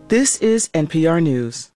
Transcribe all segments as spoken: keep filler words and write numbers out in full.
This is N P R News.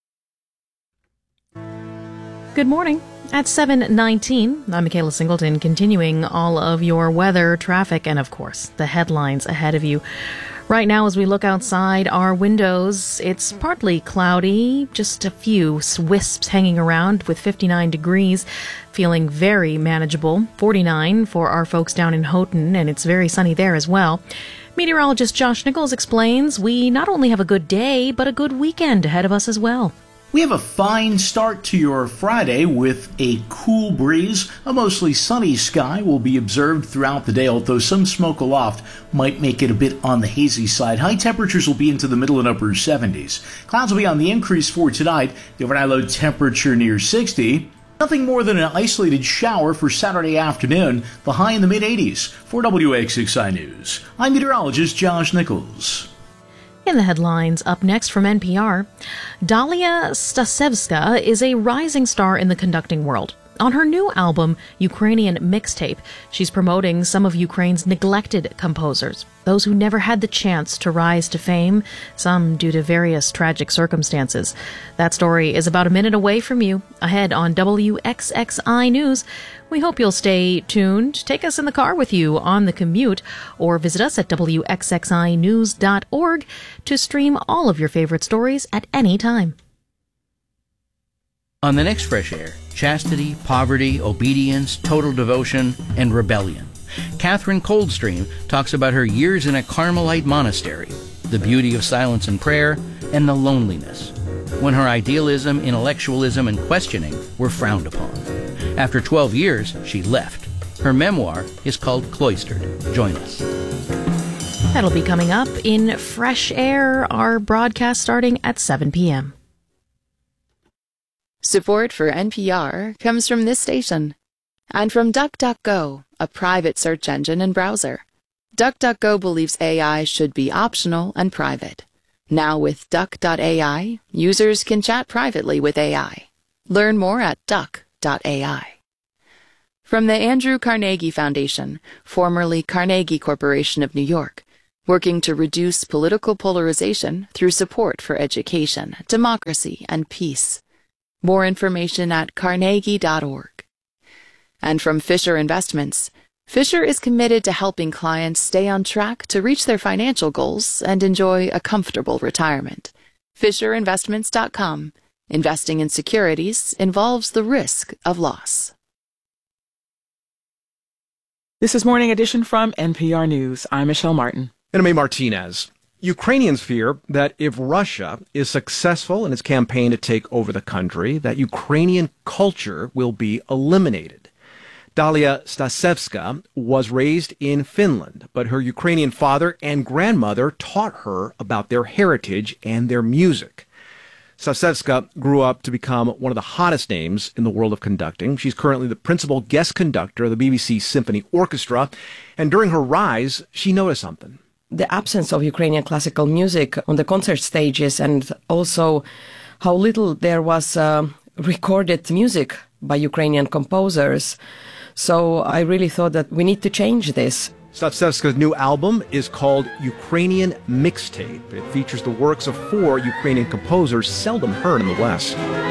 Good morning. At seven nineteen, I'm Michaela Singleton, continuing all of your weather, traffic, and of course, the headlines ahead of you. Right now, as we look outside our windows, it's partly cloudy, just a few wisps hanging around with fifty-nine degrees, feeling very manageable. forty-nine for our folks down in Houghton, and it's very sunny there as well. Meteorologist Josh Nichols explains we not only have a good day, but a good weekend ahead of us as well. We have a fine start to your Friday with a cool breeze. A mostly sunny sky will be observed throughout the day, although some smoke aloft might make it a bit on the hazy side. High temperatures will be into the middle and upper seventies. Clouds will be on the increase for tonight. The overnight low temperature near sixty. Nothing more than an isolated shower for Saturday afternoon. The high in the mid-eighties. For W X X I News, I'm meteorologist Josh Nichols. In the headlines, up next from N P R, Dalia Stasevska is a rising star in the conducting world. On her new album, Ukrainian Mixtape, she's promoting some of Ukraine's neglected composers, those who never had the chance to rise to fame, some due to various tragic circumstances. That story is about a minute away from you, ahead on W X X I News. We hope you'll stay tuned, take us in the car with you on the commute, or visit us at W X X I news dot org to stream all of your favorite stories at any time. On the next Fresh Air, chastity, poverty, obedience, total devotion, and rebellion. Catherine Coldstream talks about her years in a Carmelite monastery, the beauty of silence and prayer, and the loneliness, when her idealism, intellectualism, and questioning were frowned upon. After twelve years, she left. Her memoir is called Cloistered. Join us. That'll be coming up in Fresh Air, our broadcast starting at seven p.m. Support for N P R comes from this station and from DuckDuckGo, a private search engine and browser. DuckDuckGo believes A I should be optional and private. Now with Duck dot A I, users can chat privately with A I. Learn more at Duck dot A I. From the Andrew Carnegie Foundation, formerly Carnegie Corporation of New York, working to reduce political polarization through support for education, democracy, and peace. More information at carnegie dot org. And from Fisher Investments, Fisher is committed to helping clients stay on track to reach their financial goals and enjoy a comfortable retirement. fisher investments dot com. Investing in securities involves the risk of loss. This is Morning Edition from N P R News. I'm Michelle Martin. And I'm A. Martinez. Ukrainians fear that if Russia is successful in its campaign to take over the country, that Ukrainian culture will be eliminated. Dalia Stasevska was raised in Finland, but her Ukrainian father and grandmother taught her about their heritage and their music. Stasevska grew up to become one of the hottest names in the world of conducting. She's currently the principal guest conductor of the B B C Symphony Orchestra, and during her rise, she noticed something. The absence of Ukrainian classical music on the concert stages, and also how little there was uh, recorded music by Ukrainian composers. So I really thought that we need to change this. Stasevska's new album is called Ukrainian Mixtape. It features the works of four Ukrainian composers seldom heard in the West.